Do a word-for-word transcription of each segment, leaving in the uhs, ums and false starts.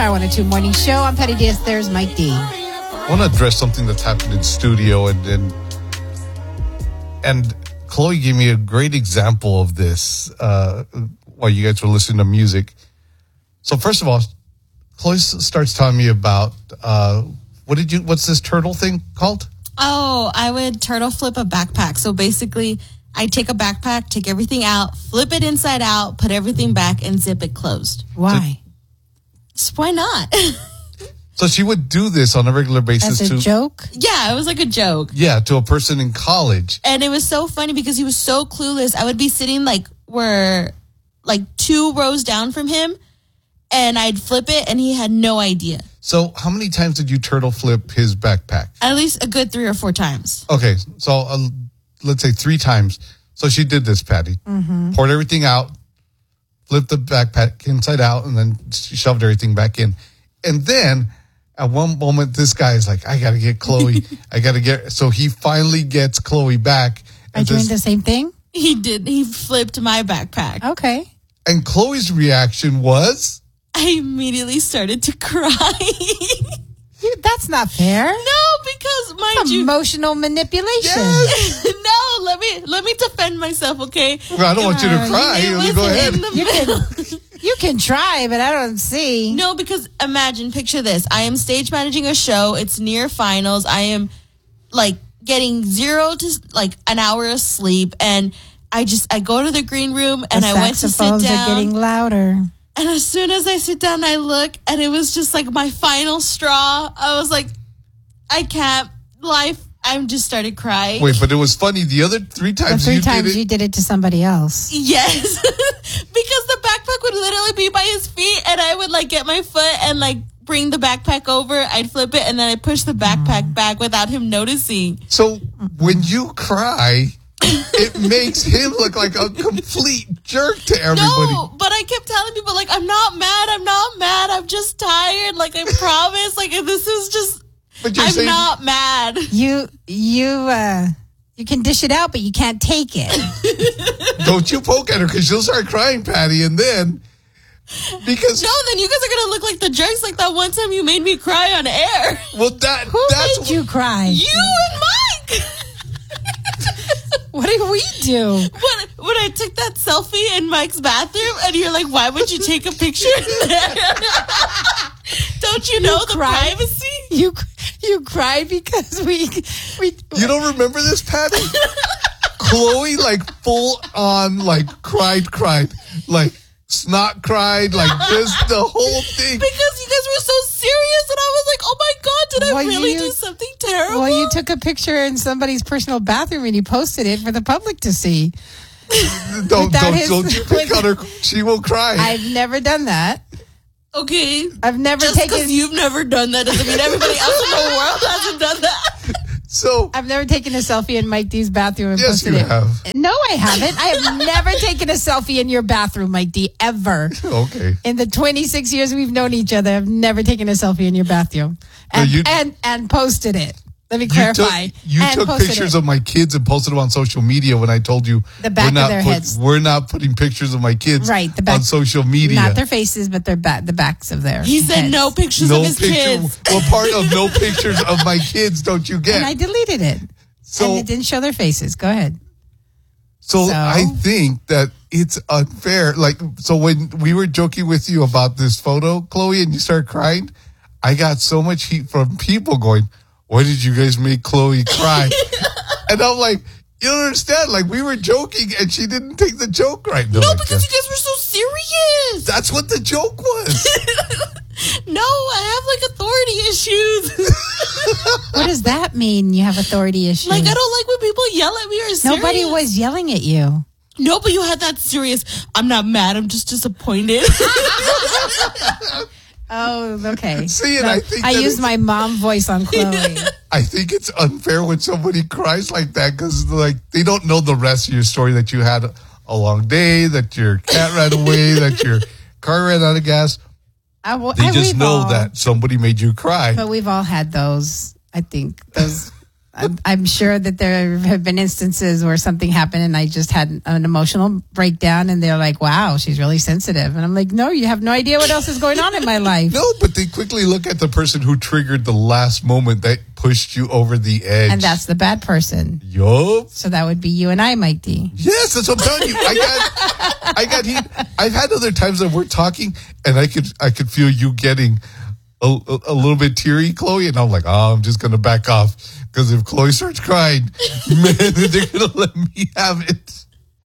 Power one oh two Morning Show. I'm Patty Diaz. There's Mike D. I want to address something that's happened in studio, and and, and Chloe gave me a great example of this uh, while you guys were listening to music. So first of all, Chloe starts telling me about uh, what did you? What's this turtle thing called? Oh, I would turtle flip a backpack. So basically, I take a backpack, take everything out, flip it inside out, put everything back, and zip it closed. Why? So, why not? So she would do this on a regular basis As a to, joke? Yeah, it was like a joke. Yeah, to a person in college. And it was so funny because he was so clueless. I would be sitting like where, like two rows down from him, and I'd flip it, and he had no idea. So how many times did you turtle flip his backpack? At least a good three or four times. Okay, so uh, let's say three times. So she did this, Patty. Mm-hmm. Poured everything out, flipped the backpack inside out, and then she shoved everything back in. And then at one moment, this guy is like, I got to get Chloe. I got to get. So he finally gets Chloe back. Are you doing the same thing? He did. He flipped my backpack. Okay. And Chloe's reaction was? I immediately started to cry. You, that's not fair. No, because mind It's you, emotional manipulation. Yes. no. Let me let me defend myself, okay? Well, I don't want you to cry. It You was go ahead. in the You middle. can, you can try, but I don't see. No, because imagine, picture this. I am stage managing a show. It's near finals. I am like getting zero to like an hour of sleep, and I just I go to the green room and the I went to sit saxophones down. are getting louder. And as soon as I sit down, I look, and it was just like my final straw. I was like, I can't. Life. I just started crying. Wait, but it was funny. The other three The times three you times did it. you did it to somebody else. Yes, because the backpack would literally be by his feet, and I would like get my foot and like bring the backpack over. I'd flip it, and then I push the backpack Mm. back without him noticing. So when you cry, it makes him look like a complete jerk to everybody. No, but I kept telling people like, I'm not mad. I'm not mad. I'm just tired. Like I promise. Like this is just. But you're I'm saying, not mad. You you uh you can dish it out, but you can't take it. don't you poke at her because she'll start crying, Patty, and then because No, then you guys are gonna look like the jerks like that one time you made me cry on air. well that Who that's made you cry? You and Mike. What did we do? When, when I took that selfie in Mike's bathroom, and you're like, why would you take a picture in there? Don't you know You the cried? privacy? You you cried because we we You don't remember this, Patty? Chloe, like, full on, like, cried, cried. Like, snot cried, like, just the whole thing. Because you guys were so serious, and I was like, oh my God, did I Well, really you- do something terrible? well, you took a picture in somebody's personal bathroom and you posted it for the public to see. Don't, without don't, his- don't you pick on her. She will cry. I've never done that. Okay. I've never Just taken because you've never done that doesn't mean everybody else in the world hasn't done that. so, I've never taken a selfie in Mike D's bathroom and yes, posted you it. have. No, I haven't. I have never taken a selfie in your bathroom, Mike D, ever. Okay. In the twenty-six years we've known each other, I've never taken a selfie in your bathroom. And you- and, and posted it. Let me You clarify. took, you and took posted pictures it. of my kids and posted them on social media when I told you The back we're of not their put- heads. we're not putting pictures of my kids Right, the back- on social media. Not their faces, but their back, the backs of their He said heads. no pictures no of his picture. kids. What part of no pictures of my kids don't you get? And I deleted it. so, and it didn't show their faces. Go ahead. so so- I think that it's unfair. Like, so when we were joking with you about this photo, Chloe, and you started crying, I got so much heat from people going, "Why did you guys make Chloe cry?" And I'm like, you don't understand. Like, we were joking, and she didn't take the joke right. No, like, because you guys were so serious. that's what the joke was. No, I have like authority issues. What does that mean? You have authority issues. Like, I don't like when people yell at me or serious. Nobody was yelling at you. No, but you had that serious. I'm not mad. I'm just disappointed. Oh, okay. See, and No, I think I that used it's- my mom voice on Chloe. I think it's unfair when somebody cries like that because, like, they don't know the rest of your story, that you had a long day, that your cat ran away, that your car ran out of gas. I, w- They I- just we've know all- that somebody made you cry. But we've all had those. I think those I'm, I'm sure that there have been instances where something happened and I just had an emotional breakdown and they're like, wow, she's really sensitive. And I'm like, no, you have no idea what else is going on in my life. No, but they quickly look at the person who triggered the last moment that pushed you over the edge. And that's the bad person. Yup. So that would be you and I, Mike D. Yes, that's what I'm telling you. I got, I got heat. I've had other times that we're talking and I could, I could feel you getting a, a, a little bit teary, Chloe. And I'm like, oh, I'm just going to back off. Because if Chloe starts crying, man, they're going to let me have it.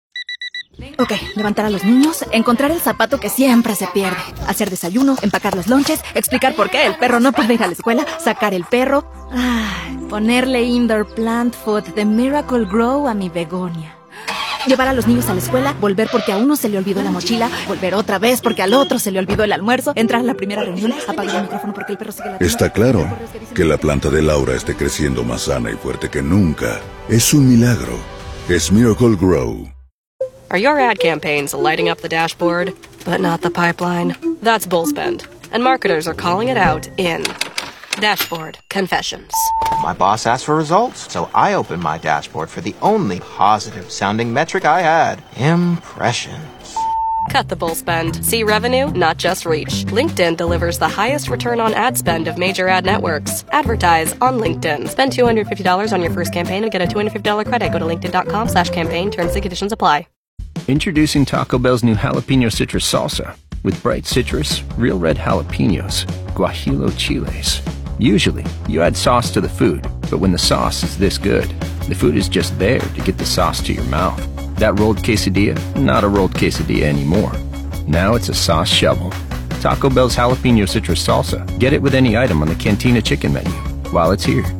Ok, levantar a los niños, encontrar el zapato que siempre se pierde, hacer desayuno, empacar los lonches, explicar por qué el perro no puede ir a la escuela, sacar el perro, ah, ponerle indoor plant food de Miracle Grow a mi begonia. Llevar a los niños a la escuela, volver porque a uno se le olvidó la mochila, volver otra vez porque al otro se le olvidó el almuerzo, entrar a la primera reunión, apagar el micrófono porque el perro sigue la... Está claro que la planta de Laura esté creciendo más sana y fuerte que nunca. Es un milagro. Es Miracle Grow. Are your ad campaigns lighting up the dashboard, but not the pipeline? That's Bullspend, and marketers are calling it out in Dashboard Confessions. My boss asked for results, so I opened my dashboard for the only positive-sounding metric I had, impressions. Cut the bull spend. See revenue, not just reach. LinkedIn delivers the highest return on ad spend of major ad networks. Advertise on LinkedIn. Spend two hundred fifty dollars on your first campaign and get a two hundred fifty dollars credit. Go to linkedin.com slash campaign. Terms and conditions apply. Introducing Taco Bell's new jalapeno citrus salsa with bright citrus, real red jalapenos, guajillo chiles. Usually, you add sauce to the food, but when the sauce is this good, the food is just there to get the sauce to your mouth. That rolled quesadilla, not a rolled quesadilla anymore. Now it's a sauce shovel. Taco Bell's jalapeno citrus salsa. Get it with any item on the Cantina chicken menu while it's here.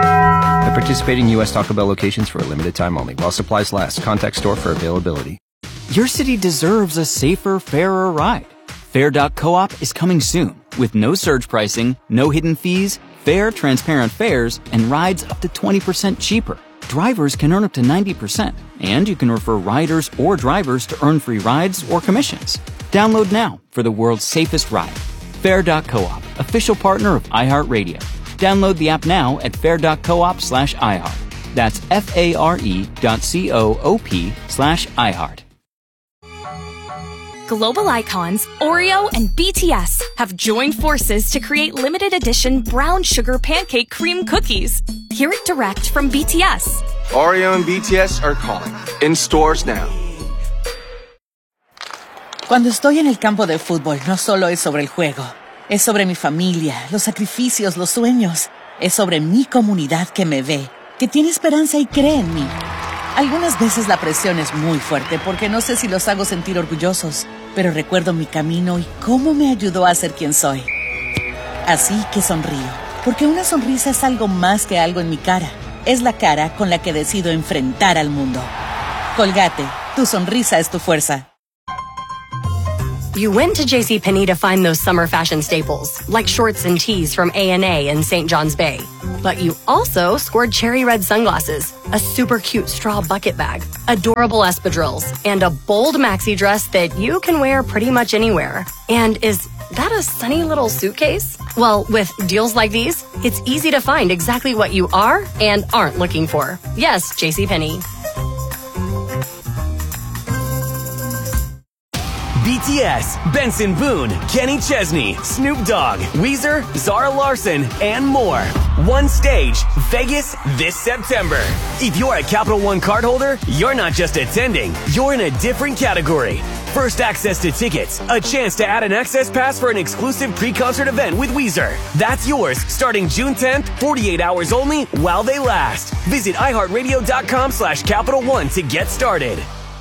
At participating U S Taco Bell locations for a limited time only. While supplies last. Contact store for availability. Your city deserves a safer, fairer ride. Fair dot coop is coming soon with no surge pricing, no hidden fees, fair, transparent fares, and rides up to twenty percent cheaper. Drivers can earn up to ninety percent, and you can refer riders or drivers to earn free rides or commissions. Download now for the world's safest ride. Fair dot coop, official partner of iHeartRadio. Download the app now at fair dot coop slash iHeart. That's F-A-R-E dot C-O-O-P slash iHeart. Global icons, Oreo and B T S have joined forces to create limited edition brown sugar pancake cream cookies. Hear it direct from B T S. Oreo and B T S are calling. In stores now. Cuando estoy en el campo de fútbol, no solo es sobre el juego. Es sobre mi familia, los sacrificios, los sueños. Es sobre mi comunidad que me ve, que tiene esperanza y cree en mí. Algunas veces la presión es muy fuerte porque no sé si los hago sentir orgullosos, pero recuerdo mi camino y cómo me ayudó a ser quien soy. Así que sonrío, porque una sonrisa es algo más que algo en mi cara. Es la cara con la que decido enfrentar al mundo. Colgate, tu sonrisa es tu fuerza. You went to JCPenney to find those summer fashion staples, like shorts and tees from A and A in Saint John's Bay. But you also scored cherry red sunglasses, a super cute straw bucket bag, adorable espadrilles, and a bold maxi dress that you can wear pretty much anywhere. And is that a sunny little suitcase? Well, with deals like these, it's easy to find exactly what you are and aren't looking for. Yes, JCPenney. B T S, Benson Boone, Kenny Chesney, Snoop Dogg, Weezer, Zara Larson, and more. One stage, Vegas this September. If you're a Capital One cardholder, you're not just attending, you're in a different category. First access to tickets, a chance to add an access pass for an exclusive pre-concert event with Weezer. That's yours starting June tenth, forty-eight hours only while they last. Visit iHeartRadio.com slash Capital One to get started.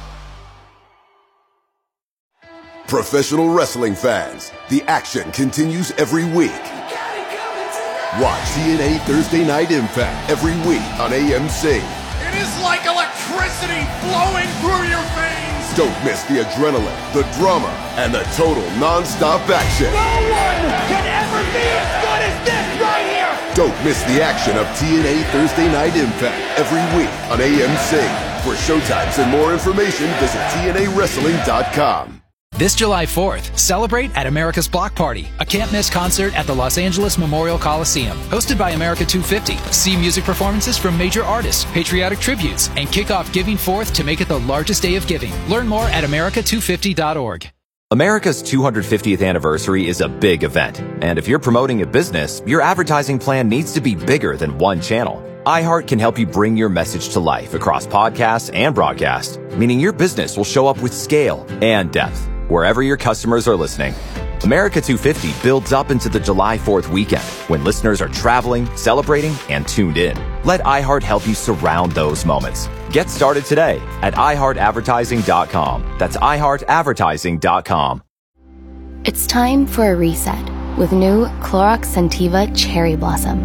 Professional wrestling fans, the action continues every week. Watch T N A Thursday Night Impact every week on A M C. It is like electricity flowing through your veins. Don't miss the adrenaline, the drama, and the total non-stop action. No one can ever be as good as this right here. Don't miss the action of T N A Thursday Night Impact every week on A M C. For showtimes and more information, visit T N A wrestling dot com. This July fourth, celebrate at America's Block Party, a can't-miss concert at the Los Angeles Memorial Coliseum. Hosted by America two fifty. See music performances from major artists, patriotic tributes, and kick off Giving Fourth to make it the largest day of giving. Learn more at America two fifty dot org. America's two hundred fiftieth anniversary is a big event, and if you're promoting a business, your advertising plan needs to be bigger than one channel. iHeart can help you bring your message to life across podcasts and broadcast, meaning your business will show up with scale and depth wherever your customers are listening. America two fifty builds up into the July fourth weekend when listeners are traveling, celebrating, and tuned in. Let iHeart help you surround those moments. Get started today at i heart advertising dot com. That's i heart advertising dot com. It's time for a reset with new Clorox Scentiva Cherry Blossom.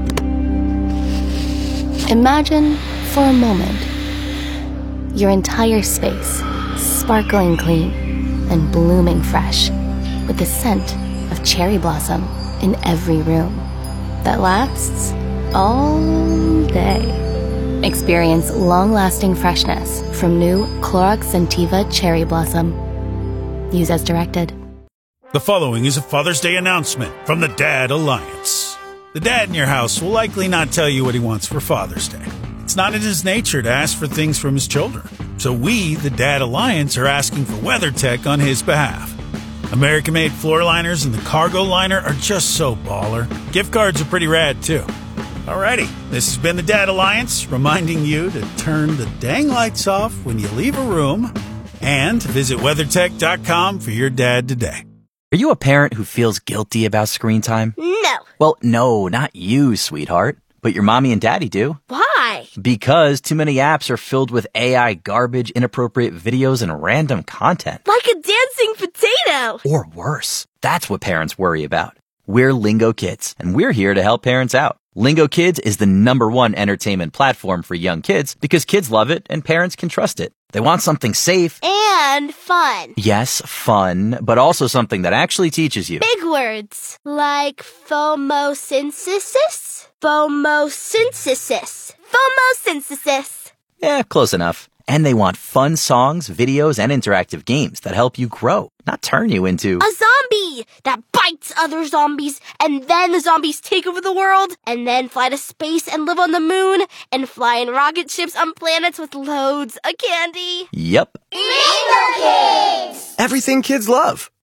Imagine, for a moment, your entire space sparkling clean and blooming fresh with the scent of cherry blossom in every room that lasts all day. Experience long-lasting freshness from new Clorox Scentiva Cherry Blossom. Use as directed. The following is a Father's Day announcement from the Dad Alliance. The dad in your house will likely not tell you what he wants for Father's Day. It's not in his nature to ask for things from his children. So we, the Dad Alliance, are asking for WeatherTech on his behalf. American-made floor liners and the cargo liner are just so baller. Gift cards are pretty rad, too. Alrighty, this has been the Dad Alliance, reminding you to turn the dang lights off when you leave a room and visit WeatherTech dot com for your dad today. Are you a parent who feels guilty about screen time? No. Well, no, not you, sweetheart. But your mommy and daddy do. Why? Because too many apps are filled with A I garbage, inappropriate videos, and random content. Like a dancing potato. Or worse. That's what parents worry about. We're Lingo Kids, and we're here to help parents out. Lingo Kids is the number one entertainment platform for young kids because kids love it and parents can trust it. They want something safe. And fun. Yes, fun, but also something that actually teaches you. Big words. Like phomosynthesis? Phomosynthesis. Phomosynthesis. Yeah, close enough. And they want fun songs, videos, and interactive games that help you grow, not turn you into a zombie that bites other zombies, and then the zombies take over the world, and then fly to space and live on the moon, and fly in rocket ships on planets with loads of candy. Yep. Lingo Kids! Everything kids love.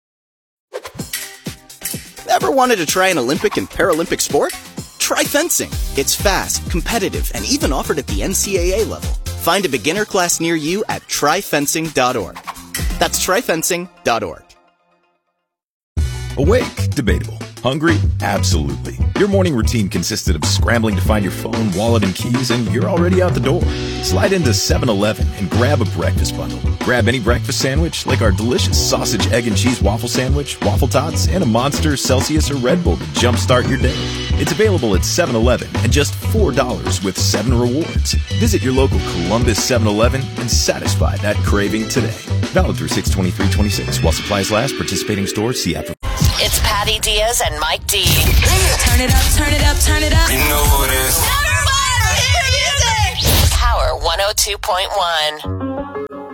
Ever wanted to try an Olympic and Paralympic sport? Try fencing. It's fast, competitive, and even offered at the N C A A level. Find a beginner class near you at try fencing dot org. That's try fencing dot org. Awake? Debatable. Hungry? Absolutely. Your morning routine consisted of scrambling to find your phone, wallet, and keys, and you're already out the door. Slide into seven eleven and grab a breakfast bundle. Grab any breakfast sandwich, like our delicious sausage, egg, and cheese waffle sandwich, waffle tots, and a Monster, Celsius, or Red Bull to jumpstart your day. It's available at seven eleven and just four dollars with seven rewards. Visit your local Columbus seven eleven and satisfy that craving today. Valid through six twenty-three twenty-six. While supplies last, participating stores, see app. It's Patty Diaz and Mike D. Turn it up, turn it up, turn it up. You know who it is. Number one, hit music. Power one oh two point one.